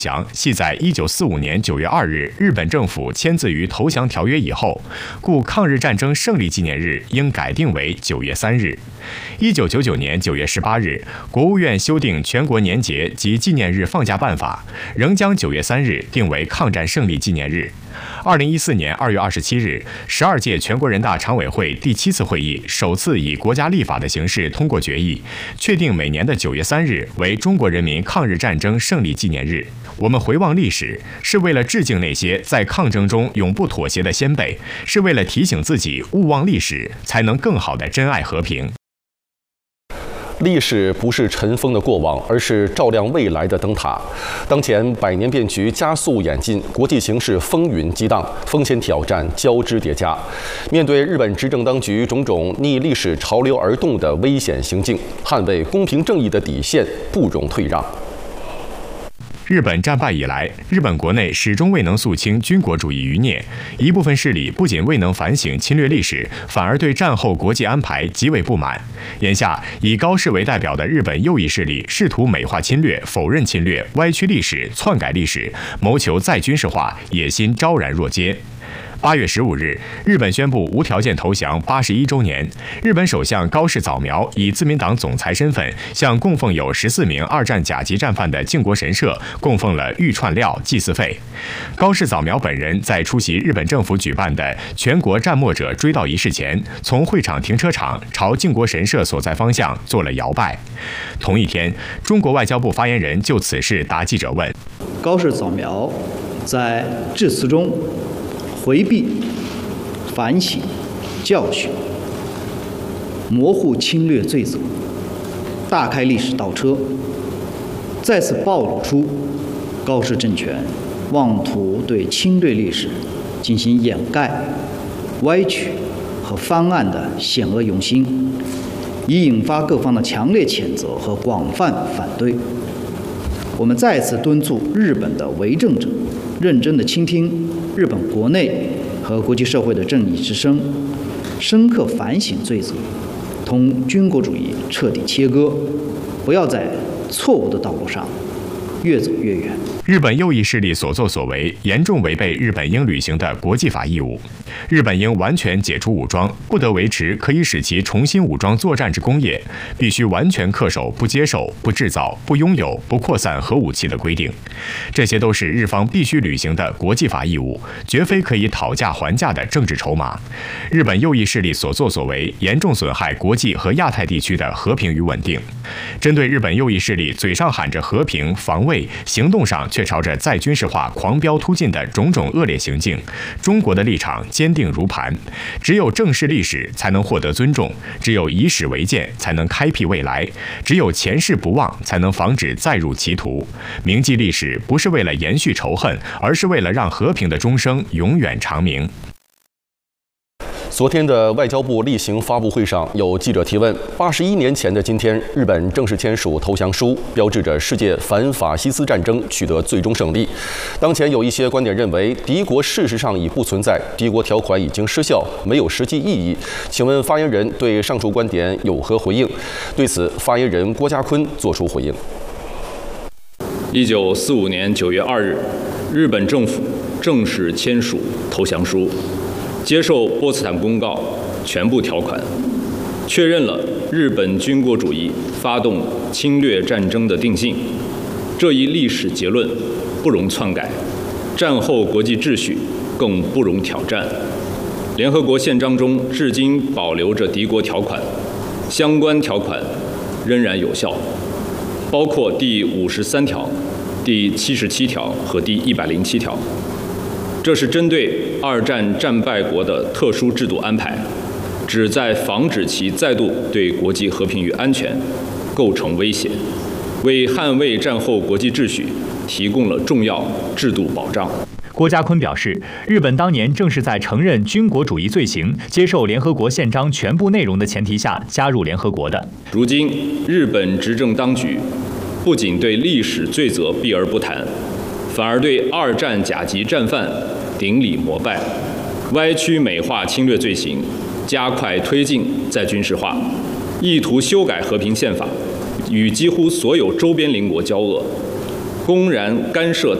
系在1945年9月2日日本政府签字于投降条约以后，故抗日战争胜利纪念日应改定为9月3日。1999年9月18日，国务院修订全国年节及纪念日放假办法，仍将9月3日定为抗战胜利纪念日。2014年2月27日，12届全国人大常委会第7次会议首次以国家立法的形式通过决议，确定每年的9月3日为中国人民抗日战争胜利纪念日。我们回望历史，是为了致敬那些在抗争中永不妥协的先辈，是为了提醒自己勿忘历史，才能更好地珍爱和平。 历史不是尘封的过往，而是照亮未来的灯塔。当前百年变局加速演进，国际形势风云激荡，风险挑战交织叠加。面对日本执政当局种种逆历史潮流而动的危险行径，捍卫公平正义的底线不容退让。 日本战败以来，日本国内始终未能肃清军国主义余孽，一部分势力不仅未能反省侵略历史，反而对战后国际安排极为不满。眼下，以高市为代表的日本右翼势力试图美化侵略、否认侵略、歪曲历史、篡改历史，谋求再军事化，野心昭然若揭。8月15日，日本宣布无条件投降81周年。日本首相高市早苗以自民党总裁身份，向供奉有14名二战甲级战犯的靖国神社供奉了玉串料祭祀费。高市早苗本人在出席日本政府举办的全国战没者追悼仪式前，从会场停车场朝靖国神社所在方向做了摇拜。同一天，中国外交部发言人就此事答记者问： 高市早苗在致辞中回避、反省、教训，模糊侵略罪责，大开历史倒车，再次暴露出高市政权妄图对侵略历史进行掩盖、歪曲和翻案的险恶用心，已引发各方的强烈谴责和广泛反对。我们再次敦促日本的为政者认真地倾听日本国内和国际社会的正义之声，深刻反省罪责，同军国主义彻底切割，不要在错误的道路上越走越远。 日本右翼势力所作所为，严重违背日本应履行的国际法义务。日本应完全解除武装，不得维持可以使其重新武装作战之工业，必须完全恪守不接受、不制造、不拥有、不扩散核武器的规定。这些都是日方必须履行的国际法义务，绝非可以讨价还价的政治筹码。日本右翼势力所作所为，严重损害国际和亚太地区的和平与稳定。针对日本右翼势力嘴上喊着和平防卫，行动上却朝着再军事化狂飙突进的种种恶劣行径，中国的立场坚定如磐。只有正视历史，才能获得尊重；只有以史为鉴，才能开辟未来；只有前事不忘，才能防止再入歧途。铭记历史，不是为了延续仇恨，而是为了让和平的钟声永远长鸣。 昨天的外交部例行发布会上，有记者提问：81年前的今天，日本正式签署投降书，标志着世界反法西斯战争取得最终胜利。当前有一些观点认为，敌国事实上已不存在，敌国条款已经失效，没有实际意义。请问发言人对上述观点有何回应？对此，发言人郭家坤作出回应 ：1945年9月2日，日本政府正式签署投降书。接受波茨坦公告全部条款，确认了日本军国主义发动侵略战争的定性。这一历史结论不容篡改，战后国际秩序更不容挑战。联合国宪章中至今保留着敌国条款，相关条款仍然有效，包括第53条、第77条和第107条。这是针对二战战败国的特殊制度安排，旨在防止其再度对国际和平与安全构成威胁，为捍卫战后国际秩序提供了重要制度保障。 郭家坤表示，日本当年正是在承认军国主义罪行、接受联合国宪章全部内容的前提下加入联合国的。 如今，日本执政当局不仅对历史罪责避而不谈，反而对二战甲级战犯顶礼膜拜，歪曲美化侵略罪行，加快推进再军事化，意图修改和平宪法，与几乎所有周边邻国交恶， 公然干涉